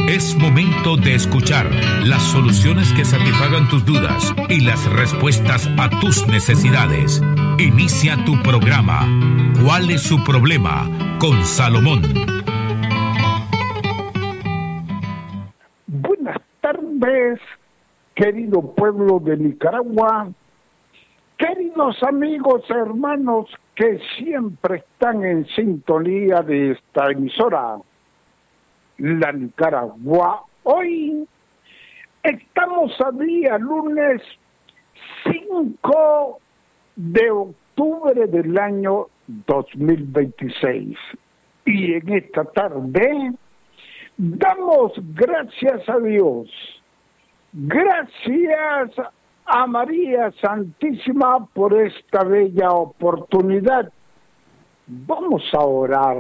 Es momento de escuchar las soluciones que satisfagan tus dudas y las respuestas a tus necesidades. Inicia tu programa. ¿Cuál es su problema? Con Salomón. Buenas tardes, querido pueblo de Nicaragua, queridos amigos, hermanos que siempre están en sintonía de esta emisora, La Nicaragua. Hoy estamos a día lunes 5 de octubre del año 2026 y en esta tarde damos gracias a Dios, gracias a María Santísima por esta bella oportunidad. Vamos a orar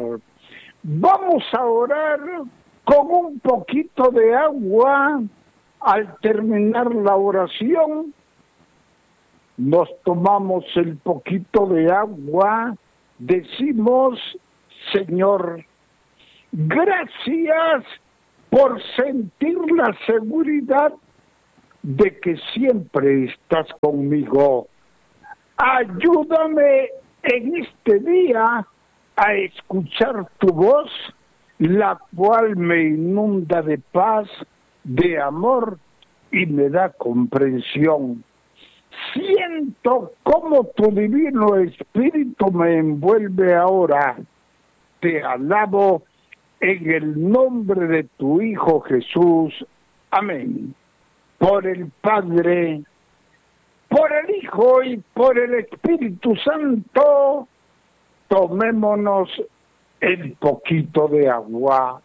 con un poquito de agua. Al terminar la oración, nos tomamos el poquito de agua, decimos: Señor, gracias por sentir la seguridad de que siempre estás conmigo. Ayúdame en este día a escuchar tu voz, la cual me inunda de paz, de amor y me da comprensión. Siento cómo tu divino Espíritu me envuelve ahora. Te alabo en el nombre de tu Hijo Jesús. Amén. Por el Padre, por el Hijo y por el Espíritu Santo, tomémonos el poquito de agua.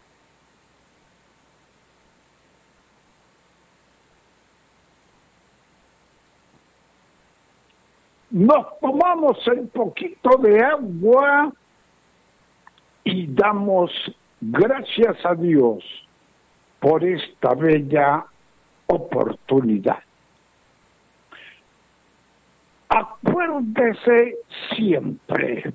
Nos tomamos el poquito de agua y damos gracias a Dios por esta bella oportunidad. Acuérdese siempre,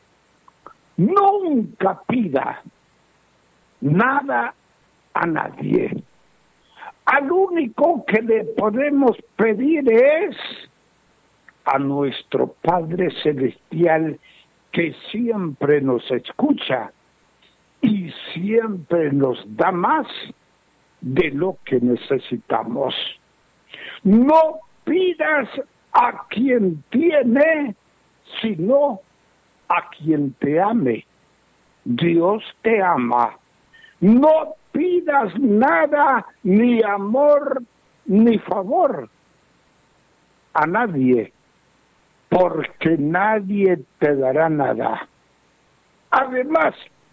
nunca pida nada a nadie. Al único que le podemos pedir es a nuestro Padre Celestial, que siempre nos escucha y siempre nos da más de lo que necesitamos. No pidas a quien tiene, sino a quien te ame. Dios te ama. No pidas nada, ni amor, ni favor a nadie, porque nadie te dará nada. Además,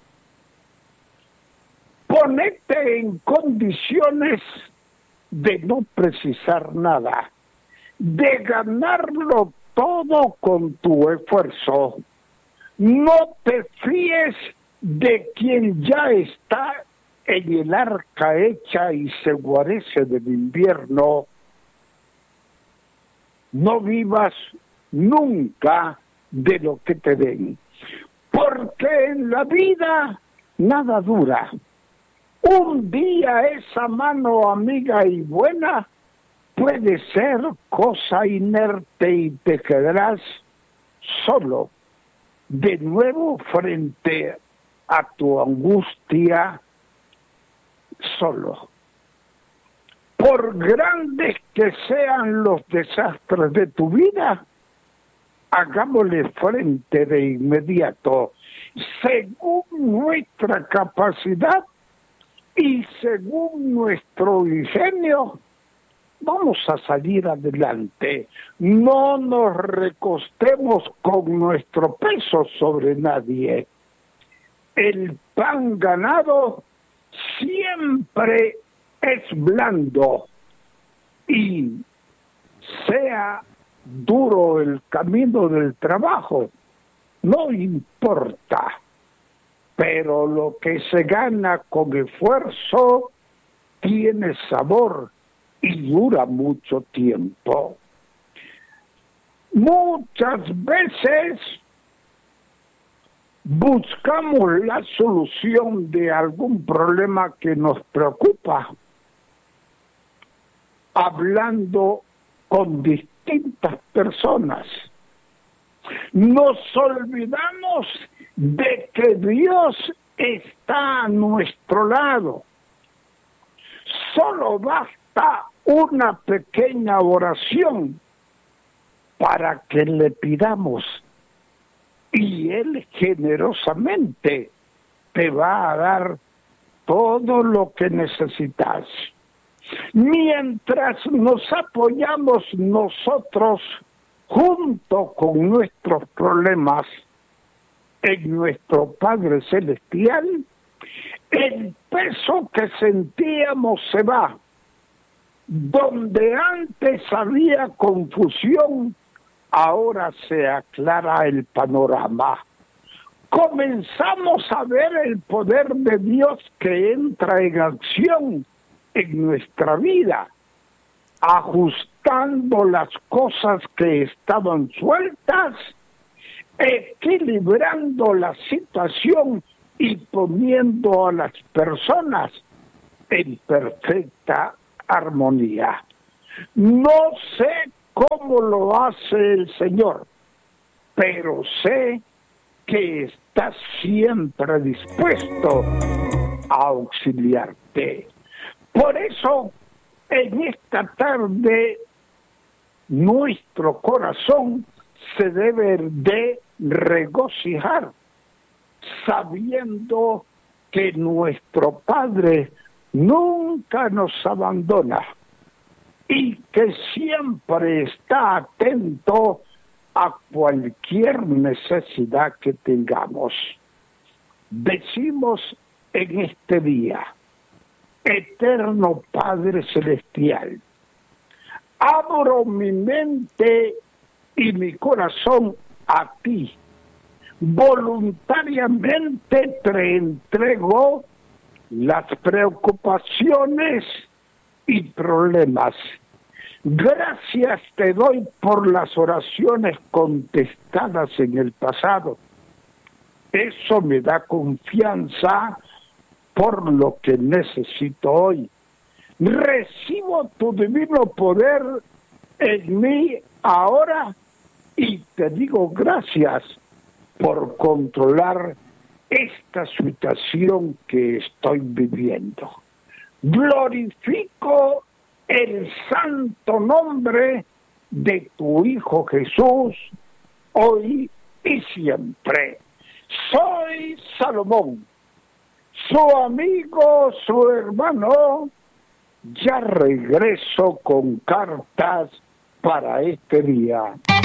ponete en condiciones de no precisar nada, de ganarlo todo con tu esfuerzo. No te fíes de quien ya está en el arca hecha y se guarece del invierno. No vivas nunca de lo que te den, porque en la vida nada dura. Un día esa mano amiga y buena puede ser cosa inerte y te quedarás solo, de nuevo frente a tu angustia, solo. Por grandes que sean los desastres de tu vida, hagámosle frente de inmediato, según nuestra capacidad y según nuestro ingenio. Vamos a salir adelante. No nos recostemos con nuestro peso sobre nadie. El pan ganado siempre es blando, y sea duro el camino del trabajo, no importa, pero lo que se gana con esfuerzo tiene sabor y dura mucho tiempo. Muchas veces buscamos la solución de algún problema que nos preocupa, hablando con distintas personas. Nos olvidamos de que Dios está a nuestro lado. Solo basta una pequeña oración para que le pidamos y Él generosamente te va a dar todo lo que necesitas. Mientras nos apoyamos nosotros junto con nuestros problemas en nuestro Padre Celestial, el peso que sentíamos se va. Donde antes había confusión, ahora se aclara el panorama. Comenzamos a ver el poder de Dios que entra en acción en nuestra vida, ajustando las cosas que estaban sueltas, equilibrando la situación y poniendo a las personas en perfecta armonía. No sé cómo lo hace el Señor, pero sé que está siempre dispuesto a auxiliarte. Por eso, en esta tarde, nuestro corazón se debe de regocijar, sabiendo que nuestro Padre nunca nos abandona y que siempre está atento a cualquier necesidad que tengamos. Decimos en este día: Eterno Padre Celestial, abro mi mente y mi corazón a ti. Voluntariamente te entrego las preocupaciones y problemas. Gracias te doy por las oraciones contestadas en el pasado. Eso me da confianza por lo que necesito hoy. Recibo tu divino poder en mí ahora y te digo gracias por controlar esta situación que estoy viviendo. Glorifico el santo nombre de tu Hijo Jesús, hoy y siempre. Soy Salomón, su amigo, su hermano. Ya regreso con cartas para este día.